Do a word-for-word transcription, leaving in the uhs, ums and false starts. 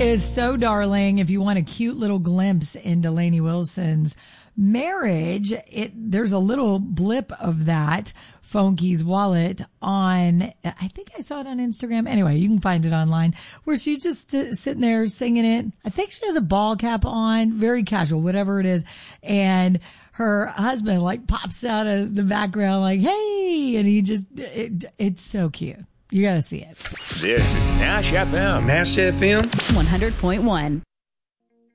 is so darling. If you want a cute little glimpse into Lainey Wilson's marriage, it there's a little blip of that Phone Keys wallet on, I think I saw it on Instagram. Anyway, you can find it online where she's just uh, sitting there singing it. I think she has a ball cap on, very casual, whatever it is. And her husband like pops out of the background like, hey, and he just, it, it's so cute. You got to see it. This is Nash F M. Nash F M. one hundred point one.